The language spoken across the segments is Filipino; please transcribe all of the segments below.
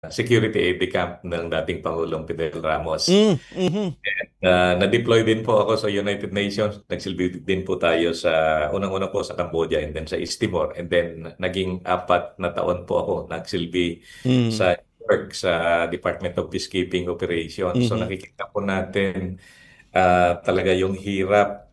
security aide camp ng dating Pangulong Fidel Ramos. Mm, mhm, Na-deploy din po ako sa United Nations. Nagsilbi din po tayo sa unang-una po sa Cambodia and then sa East Timor. And then naging 4 na taon po ako nagsilbi mhm, sa work sa Department of Peacekeeping Operations. So mhm. nakikita po natin talaga yung hirap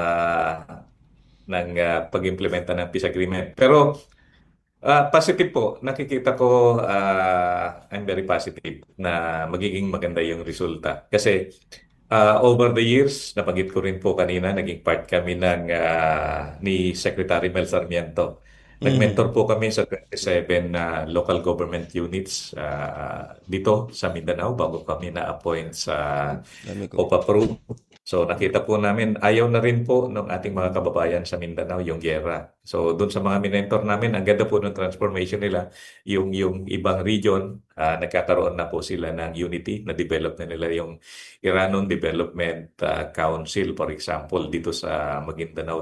ng pag-implementa ng peace agreement. Pero positive po. Nakikita ko, I'm very positive na magiging maganda yung resulta. Kasi over the years, nabanggit ko rin po kanina, naging part kami ni Secretary Mel Sarmiento. Mhm. Nag-mentor po kami sa 27 na local government units dito sa Mindanao bago kami na-appoint sa Dami ko. OPAPRO. So nakita po namin, ayaw na rin po ng ating mga kababayan sa Mindanao yung giyera. So doon sa mga minentor namin, ang ganda po ng transformation nila, yung ibang region, nagkakaroon na po sila ng unity, na-develop na nila yung Iranon Development Council, for example, dito sa Maguindanao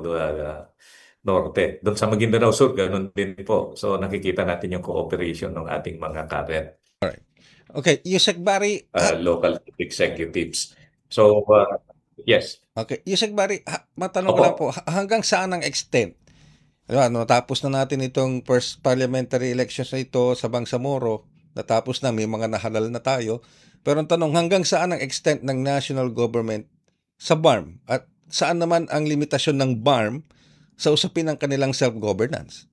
Norte. Doon sa Maguindanao Sur, ganun din po. So nakikita natin yung cooperation ng ating mga current Okay, Yusek Bari, local executives. So, yes. okay, Yusek Bari, matanong ko lang po, Opo. hanggang saan ang extent? Diba, natapos na natin itong first parliamentary elections na ito sa Bangsamoro, natapos na, may mga nahalal na tayo. Pero ang tanong, hanggang saan ang extent ng national government sa BARM? At saan naman ang limitasyon ng BARM sa usapin ng kanilang self-governance?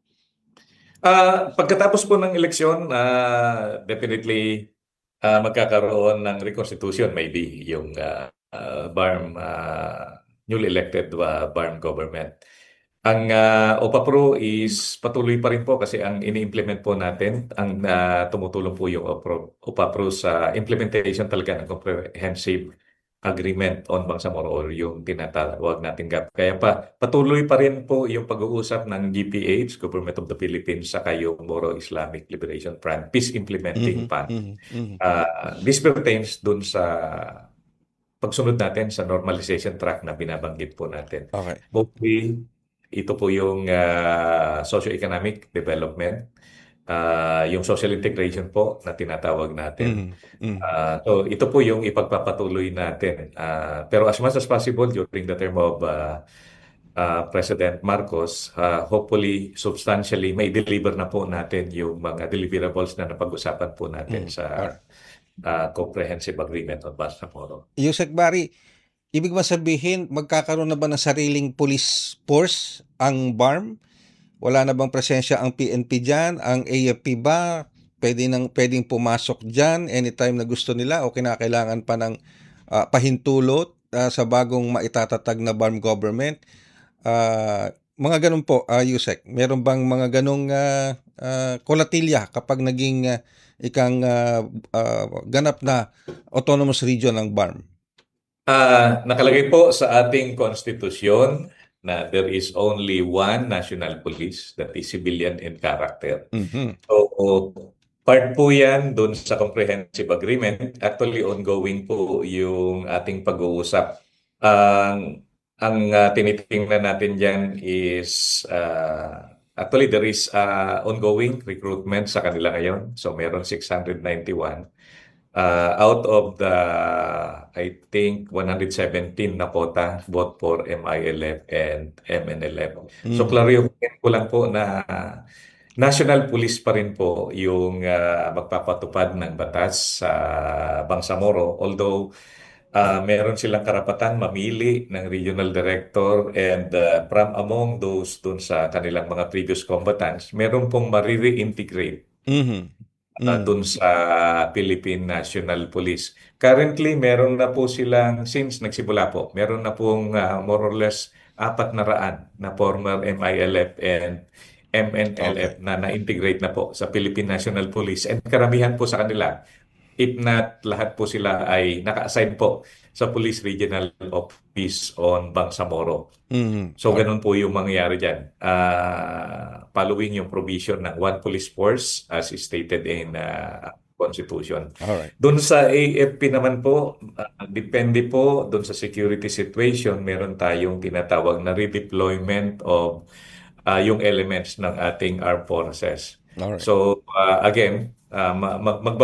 Pagkatapos po ng eleksyon, definitely magkakaroon ng reconstitution maybe yung BARM, newly elected BARM government. Ang OPAPRO is patuloy pa rin po kasi ang ini-implement po natin, ang tumutulong po yung OPAPRO sa implementation talaga ng comprehensive agreement on Bangsamoro or yung tinatawag natin GAP. Kaya patuloy pa rin po yung pag-uusap ng GPH, Government of the Philippines, saka yung Moro Islamic Liberation Front, Peace Implementing Mhm, Fund. mhm, mhm. This pertains dun sa pagsunod natin sa normalization track na binabanggit po natin. Okay. Mostly, ito po yung socio-economic development, yung social integration po na tinatawag natin. Mhm, mhm. So ito po yung ipagpapatuloy natin. Pero as much as possible during the term of President Marcos, hopefully, substantially, may deliver na po natin yung mga deliverables na napag-usapan po natin Mhm. sa Alright. Comprehensive Agreement on Bangsamoro. Yusek Bari, ibig ba sabihin magkakaroon na ba ng sariling police force ang BARM? Wala na bang presensya ang PNP diyan? Ang AFP ba pwedeng pumasok diyan anytime na gusto nila o kinakailangan pa ng pahintulot sa bagong maitatatag na BARM government? Mga ganun po, Yusek. Meron bang mga ganong kolatilya kapag naging ikang ganap na autonomous region ng BARM? Nakalagay po sa ating konstitusyon na there is only one national police that is civilian in character. Mhm. So, part po yan doon sa comprehensive agreement. Actually, ongoing po yung ating pag-uusap. Ang tinitingnan natin dyan is, actually, there is ongoing recruitment sa kanila ngayon. So, meron 691. Out of the, I think, 117 na quota, both for MILF and MNLF. So, Mhm. clarification ko lang po na National Police pa rin po yung magpapatupad ng batas sa Bangsamoro. Although meron silang karapatan mamili ng regional director and from among those dun sa kanilang mga previous combatants, meron pong marire-integrate Mhm. Mhm. dun sa Philippine National Police. Currently, meron na po silang, since nagsimula po, meron na pong more or less 400 na former MILF and Okay. MNLF na na-integrate na po sa Philippine National Police. And karamihan po sa kanila, if not lahat po sila ay naka-assign po sa Police Regional Office on Bangsamoro. Mhm. So, ganun po yung mangyayari dyan. Following yung provision ng One Police Force as stated in Constitution. All right. Doon sa AFP naman po, depende po doon sa security situation, meron tayong tinatawag na redeployment of yung elements ng ating armed forces. All right. So, again, mag